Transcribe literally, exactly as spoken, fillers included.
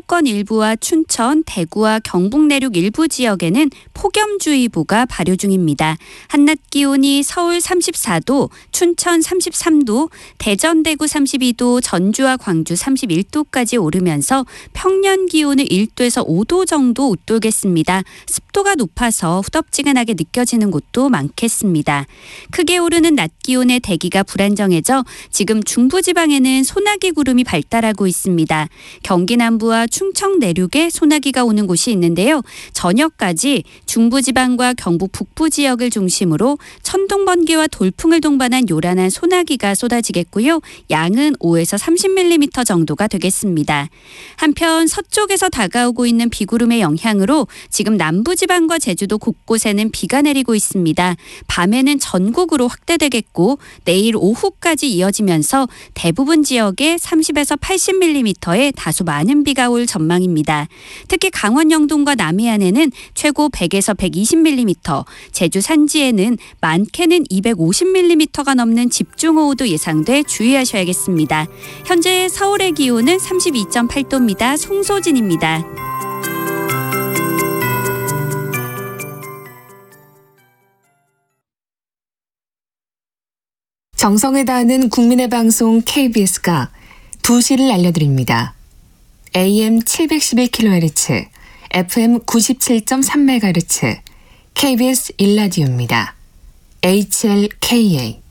수도권 일부와 춘천, 대구와 경북 내륙 일부 지역에는 폭염주의보가 발효 중입니다. 한낮 기온이 서울 삼십사 도, 춘천 삼십삼 도, 대전, 대구 삼십이 도, 전주와 광주 삼십일 도까지 오르면서 평년 기온을 일 도에서 오 도 정도 웃돌겠습니다. 습도가 높아서 후덥지근하게 느껴지는 곳도 많겠습니다. 크게 오르는 낮 기온의 대기가 불안정해져 지금 중부지방에는 소나기 구름이 발달하고 있습니다. 경기 남부와 충청 내륙에 소나기가 오는 곳이 있는데요. 저녁까지 중부지방과 경북 북부 지역을 중심으로 천둥, 번개와 돌풍을 동반한 요란한 소나기가 쏟아지겠고요. 양은 오에서 삼십 밀리미터 정도가 되겠습니다. 한편 서쪽에서 다가오고 있는 비구름의 영향으로 지금 남부지방과 제주도 곳곳에는 비가 내리고 있습니다. 밤에는 전국으로 확대되겠고 내일 오후까지 이어지면서 대부분 지역에 삼십에서 팔십 밀리미터의 다소 많은 비가 올 전망입니다. 특히 강원 영동과 남해안에는 최고 백에서 백이십 밀리미터, 제주 산지에는 많게는 이백오십 밀리미터가 넘는 집중호우도 예상돼 주의하셔야겠습니다. 현재 서울의 기온은 삼십이 점 팔 도입니다. 송소진입니다. 정성을 다하는 국민의 방송 케이비에스가 두 시를 알려드립니다. 에이엠 칠백십일 킬로헤르츠, 에프엠 구십칠 점 삼 메가헤르츠, 케이비에스 일 라디오입니다. 에이치엘케이에이